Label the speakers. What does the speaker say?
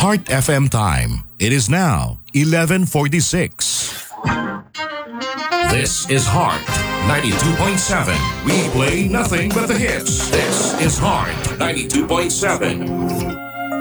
Speaker 1: Heart FM time. It is now 11:46. This is Heart 92.7. We play nothing but the hits. This is Heart 92.7.